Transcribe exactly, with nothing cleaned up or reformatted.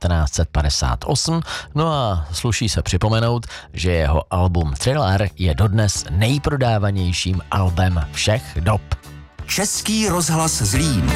devatenáct set padesát osm, no a sluší se připomenout, že jeho album Thriller je dodnes nejprodávanějším albem všech dob. Český rozhlas Zlín.